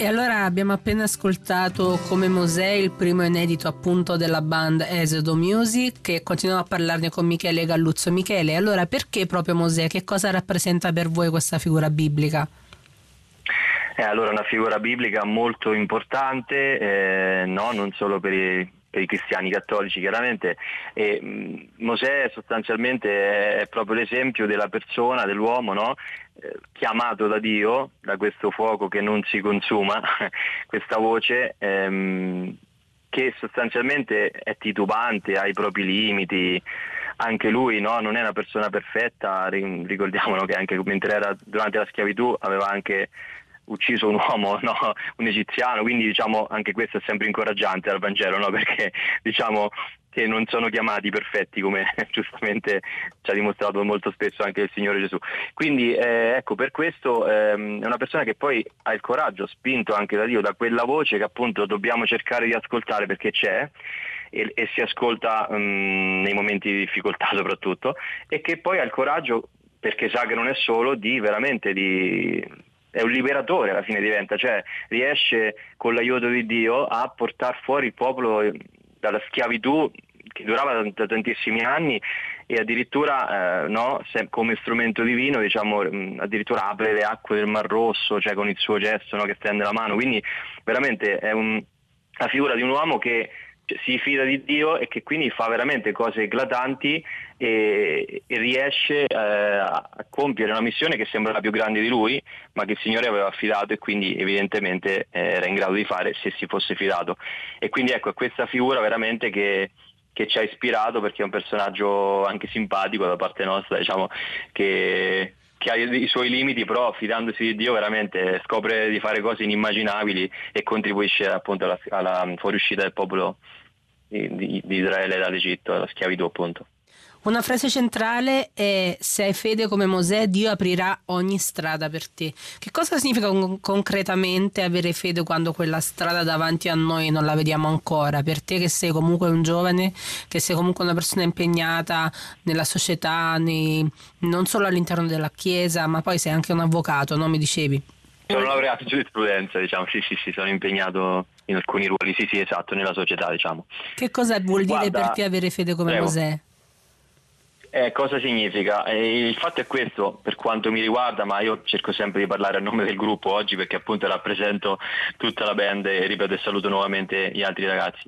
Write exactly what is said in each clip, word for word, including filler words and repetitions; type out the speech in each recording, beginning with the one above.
E allora abbiamo appena ascoltato Come Mosè, il primo inedito appunto della band Esodo Music, che continuiamo a parlarne con Michele Galluzzo. Michele, allora perché proprio Mosè? Che cosa rappresenta per voi questa figura biblica? Eh, allora una figura biblica molto importante, eh, no? Non solo per i, per i cristiani cattolici chiaramente, e mh, Mosè sostanzialmente è, è proprio l'esempio della persona, dell'uomo, no? eh, chiamato da Dio, da questo fuoco che non si consuma, questa voce ehm, che sostanzialmente è titubante, ha i propri limiti. Anche lui, no? Non è una persona perfetta, ricordiamolo che anche mentre era durante la schiavitù aveva anche ucciso un uomo, no? Un egiziano, quindi diciamo anche questo è sempre incoraggiante al Vangelo, no? Perché diciamo che non sono chiamati perfetti, come giustamente ci ha dimostrato molto spesso anche il Signore Gesù. Quindi eh, ecco, per questo ehm, è una persona che poi ha il coraggio, spinto anche da Dio, da quella voce che appunto dobbiamo cercare di ascoltare perché c'è e, e si ascolta um, nei momenti di difficoltà soprattutto, e che poi ha il coraggio, perché sa che non è solo, di veramente di è un liberatore, alla fine diventa, cioè riesce con l'aiuto di Dio a portare fuori il popolo dalla schiavitù che durava da tantissimi anni, e addirittura eh, no, se, come strumento divino, diciamo, mh, addirittura apre le acque del Mar Rosso, cioè con il suo gesto, no, che stende la mano. Quindi veramente è un, la figura di un uomo che si fida di Dio e che quindi fa veramente cose eclatanti e, e riesce eh, a compiere una missione che sembra la più grande di lui, ma che il Signore aveva affidato, e quindi evidentemente eh, era in grado di fare se si fosse fidato. E quindi ecco, è questa figura veramente che, che ci ha ispirato, perché è un personaggio anche simpatico da parte nostra, diciamo, che che ha i suoi limiti, però fidandosi di Dio veramente scopre di fare cose inimmaginabili e contribuisce appunto alla, alla fuoriuscita del popolo di, di, di Israele dall'Egitto, dalla schiavitù appunto. Una frase centrale è: se hai fede come Mosè, Dio aprirà ogni strada per te. Che cosa significa con- concretamente avere fede quando quella strada davanti a noi non la vediamo ancora? Per te che sei comunque un giovane, che sei comunque una persona impegnata nella società, nei- non solo all'interno della Chiesa, ma poi sei anche un avvocato, no? Mi dicevi? Sono laureato in giurisprudenza, diciamo, sì sì sì, sono impegnato in alcuni ruoli, sì sì esatto, nella società, diciamo. Che cosa vuol dire Guarda, per te avere fede come prego. Mosè? Eh, cosa significa? Eh, il fatto è questo, per quanto mi riguarda, ma io cerco sempre di parlare a nome del gruppo oggi perché appunto rappresento tutta la band e ripeto e saluto nuovamente gli altri ragazzi.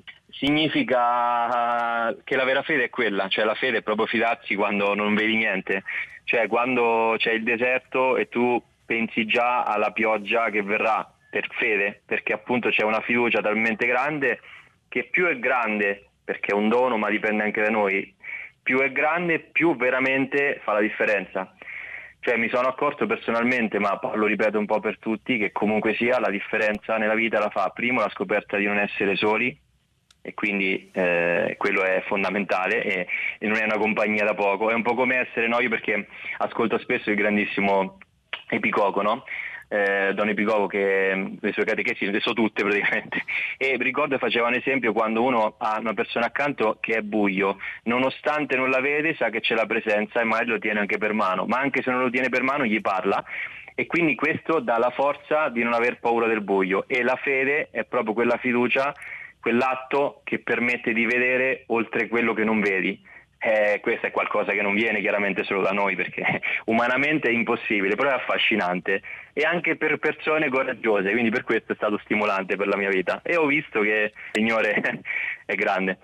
Significa che la vera fede è quella, cioè la fede è proprio fidarsi quando non vedi niente, cioè quando c'è il deserto e tu pensi già alla pioggia che verrà per fede, perché appunto c'è una fiducia talmente grande che più è grande, perché è un dono ma dipende anche da noi, più è grande, più veramente fa la differenza. Cioè mi sono accorto personalmente, ma lo ripeto un po' per tutti, che comunque sia la differenza nella vita la fa primo la scoperta di non essere soli, e quindi eh, quello è fondamentale, e, e non è una compagnia da poco. È un po' come essere, no, io perché ascolto spesso il grandissimo Epicoco, no? Eh, Don Epicoco, che le sue catechesi le so tutte praticamente, e ricordo faceva un esempio: quando uno ha una persona accanto che è buio, nonostante non la vede sa che c'è la presenza e magari lo tiene anche per mano, ma anche se non lo tiene per mano gli parla, e quindi questo dà la forza di non aver paura del buio. E la fede è proprio quella fiducia, quell'atto che permette di vedere oltre quello che non vedi. Eh, questo è qualcosa che non viene chiaramente solo da noi, perché umanamente è impossibile, però è affascinante, e anche per persone coraggiose, quindi per questo è stato stimolante per la mia vita, e ho visto che il Signore è grande.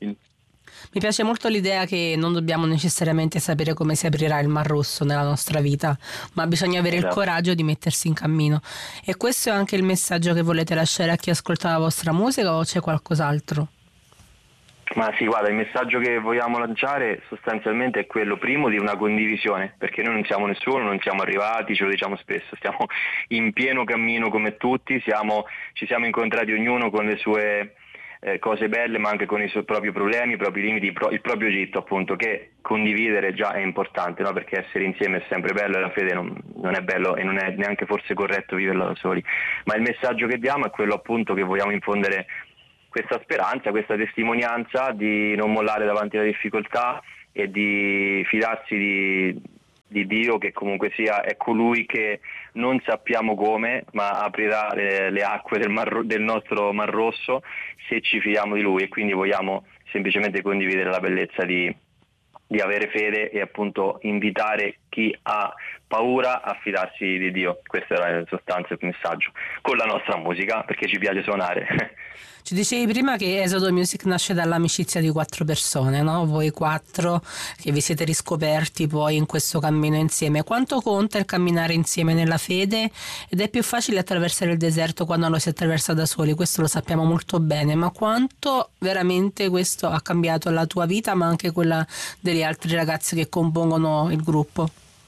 Mi piace molto l'idea che non dobbiamo necessariamente sapere come si aprirà il Mar Rosso nella nostra vita, ma bisogna avere Esatto. il coraggio di mettersi in cammino. E questo è anche il messaggio che volete lasciare a chi ascolta la vostra musica, o c'è qualcos'altro? Ma sì, guarda, il messaggio che vogliamo lanciare sostanzialmente è quello primo di una condivisione, perché noi non siamo nessuno, non siamo arrivati, ce lo diciamo spesso, stiamo in pieno cammino come tutti, siamo, ci siamo incontrati ognuno con le sue eh, cose belle, ma anche con i suoi propri problemi, i propri limiti, il, pro, il proprio Egitto appunto, che condividere già è importante, no? Perché essere insieme è sempre bello, e la fede non, non è bello e non è neanche forse corretto viverla da soli, ma il messaggio che diamo è quello appunto che vogliamo infondere, questa speranza, questa testimonianza di non mollare davanti alla difficoltà e di fidarsi di, di Dio, che comunque sia è colui che non sappiamo come, ma aprirà le, le acque del, mar, del nostro Mar Rosso se ci fidiamo di Lui, e quindi vogliamo semplicemente condividere la bellezza di, di avere fede e appunto invitare chi ha paura a fidarsi di Dio. Questo era in sostanza il messaggio, con la nostra musica, perché ci piace suonare. Ci dicevi prima che Esodo Music nasce dall'amicizia di quattro persone, no? Voi quattro che vi siete riscoperti poi in questo cammino insieme. Quanto conta il camminare insieme nella fede? Ed è più facile attraversare il deserto quando lo si attraversa da soli, questo lo sappiamo molto bene, ma quanto veramente questo ha cambiato la tua vita, ma anche quella degli altri ragazzi che compongono il gruppo?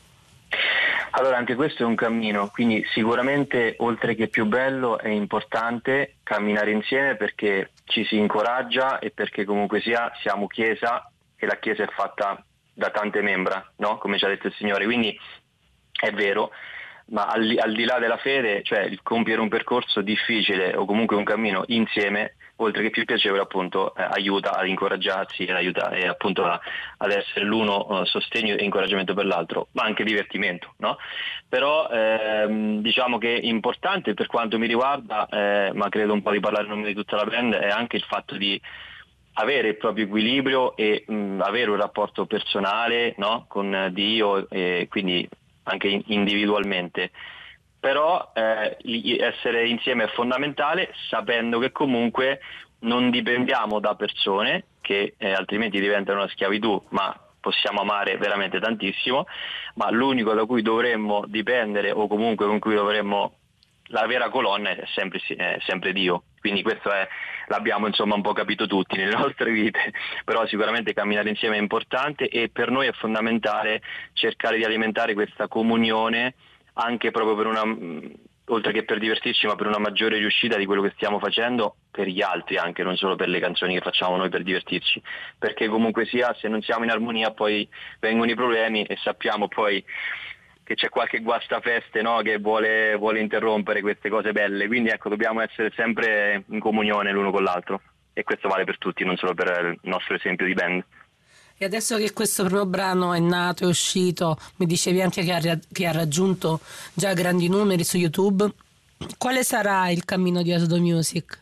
Allora, anche questo è un cammino, quindi sicuramente oltre che più bello è importante camminare insieme, perché ci si incoraggia e perché comunque sia siamo chiesa e la chiesa è fatta da tante membra, no? Come ci ha detto il Signore, quindi è vero, ma al, al di là della fede, cioè il compiere un percorso difficile o comunque un cammino insieme, oltre che più piacevole, appunto eh, aiuta ad incoraggiarsi e aiuta e appunto a, ad essere l'uno eh, sostegno e incoraggiamento per l'altro, ma anche divertimento, no? Però ehm, diciamo che importante per quanto mi riguarda, eh, ma credo un po' di parlare in nome di tutta la band, è anche il fatto di avere il proprio equilibrio e mh, avere un rapporto personale, no? Con Dio, e quindi anche in, individualmente. Però eh, essere insieme è fondamentale, sapendo che comunque non dipendiamo da persone che eh, altrimenti diventano una schiavitù, ma possiamo amare veramente tantissimo, ma l'unico da cui dovremmo dipendere, o comunque con cui dovremmo, la vera colonna è sempre, è sempre Dio. Quindi questo è, l'abbiamo insomma un po' capito tutti nelle nostre vite, però sicuramente camminare insieme è importante, e per noi è fondamentale cercare di alimentare questa comunione anche proprio per una, oltre che per divertirci, ma per una maggiore riuscita di quello che stiamo facendo per gli altri, anche non solo per le canzoni che facciamo noi per divertirci, perché comunque sia, se non siamo in armonia poi vengono i problemi, e sappiamo poi che c'è qualche guastafeste, no, che vuole, vuole interrompere queste cose belle, quindi ecco, dobbiamo essere sempre in comunione l'uno con l'altro, e questo vale per tutti, non solo per il nostro esempio di band. E adesso che questo primo brano è nato, è uscito, mi dicevi anche che ha, che ha raggiunto già grandi numeri su YouTube, quale sarà il cammino di Esodo Music?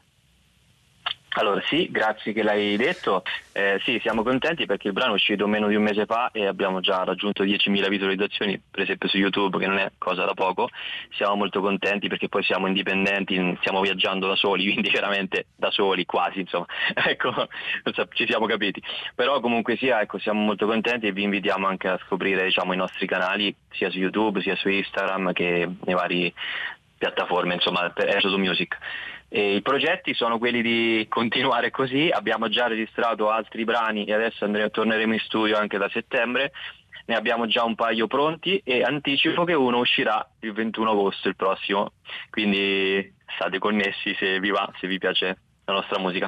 Allora sì, grazie che l'hai detto, eh, sì, siamo contenti perché il brano è uscito meno di un mese fa e abbiamo già raggiunto diecimila visualizzazioni, per esempio su YouTube, che non è cosa da poco. Siamo molto contenti perché poi siamo indipendenti, stiamo viaggiando da soli, quindi veramente da soli quasi, insomma, ecco, ci siamo capiti. Però comunque sia, ecco, siamo molto contenti e vi invitiamo anche a scoprire, diciamo, i nostri canali sia su YouTube sia su Instagram che nei vari piattaforme, insomma, per Esodo Music. E i progetti sono quelli di continuare così, abbiamo già registrato altri brani e adesso andremo, torneremo in studio anche da settembre, ne abbiamo già un paio pronti e anticipo che uno uscirà il ventuno agosto, il prossimo, quindi state connessi se vi va, se vi piace la nostra musica.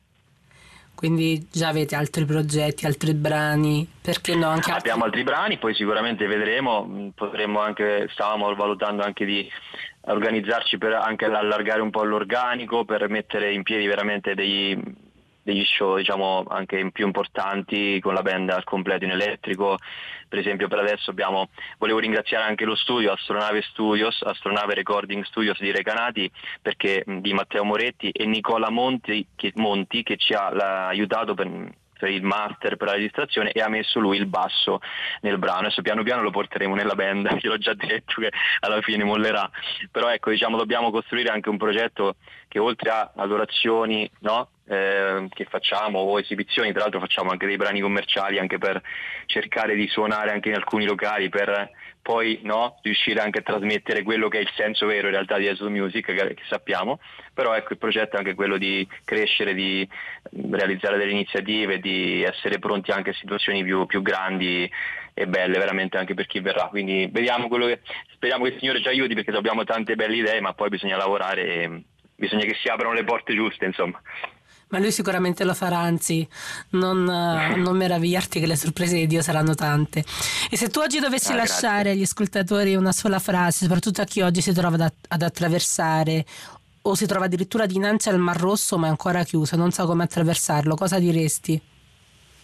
Quindi già avete altri progetti, altri brani, perché no? Anche altri... Abbiamo altri brani, poi sicuramente vedremo, potremmo anche, stavamo valutando anche di organizzarci per anche allargare un po' l'organico, per mettere in piedi veramente degli, degli show, diciamo, anche più importanti con la band al completo in elettrico. Per esempio per adesso abbiamo, volevo ringraziare anche lo studio Astronave Studios, Astronave Recording Studios di Recanati, perché di Matteo Moretti e Nicola Monti che, Monti, che ci ha la, aiutato per, per il master, per la registrazione, e ha messo lui il basso nel brano. Adesso piano piano lo porteremo nella band, io l'ho già detto che alla fine mollerà, però ecco, diciamo, dobbiamo costruire anche un progetto che oltre a adorazioni, no? Eh, che facciamo, o esibizioni, tra l'altro facciamo anche dei brani commerciali anche per cercare di suonare anche in alcuni locali, per poi, no, riuscire anche a trasmettere quello che è il senso vero in realtà di Esodo Music, che, che sappiamo. Però ecco, il progetto è anche quello di crescere, di realizzare delle iniziative, di essere pronti anche a situazioni più, più grandi e belle veramente anche per chi verrà, quindi vediamo quello che, speriamo che il Signore ci aiuti, perché abbiamo tante belle idee, ma poi bisogna lavorare e bisogna che si aprano le porte giuste, insomma. Ma lui sicuramente lo farà, anzi, non, non meravigliarti che le sorprese di Dio saranno tante. E se tu oggi dovessi ah, lasciare grazie. agli ascoltatori una sola frase, soprattutto a chi oggi si trova ad, ad attraversare o si trova addirittura dinanzi al Mar Rosso ma è ancora chiuso, non sa come attraversarlo, cosa diresti?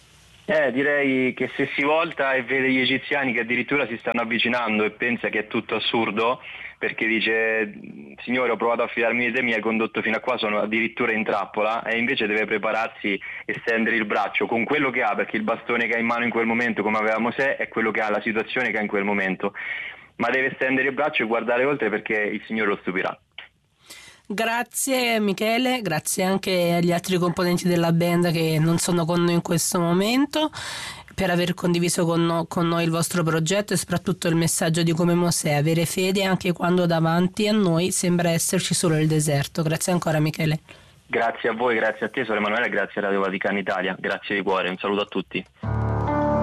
Eh, direi che se si volta e vede gli egiziani che addirittura si stanno avvicinando e pensa che è tutto assurdo, perché dice Signore, ho provato a fidarmi di te, mi hai condotto fino a qua, sono addirittura in trappola, e invece deve prepararsi e stendere il braccio con quello che ha, perché il bastone che ha in mano in quel momento, come aveva Mosè, è quello che ha, la situazione che ha in quel momento, ma deve stendere il braccio e guardare oltre, perché il Signore lo stupirà. Grazie Michele, grazie anche agli altri componenti della band che non sono con noi in questo momento, per aver condiviso con, no- con noi il vostro progetto e soprattutto il messaggio di come Mosè, avere fede anche quando davanti a noi sembra esserci solo il deserto. Grazie ancora Michele. Grazie a voi, grazie a te Sor Emanuele, grazie a Radio Vaticana Italia, grazie di cuore, un saluto a tutti.